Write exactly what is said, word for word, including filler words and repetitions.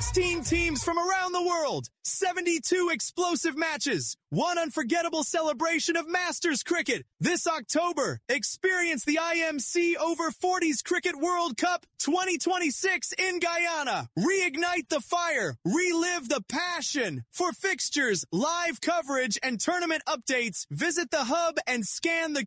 sixteen teams from around the world, seventy-two explosive matches, one unforgettable celebration of Masters cricket. This October, experience the I M C Over forties Cricket World Cup twenty twenty-six in Guyana. Reignite the fire. Relive the passion. For fixtures, live coverage, and tournament updates, visit the hub and scan the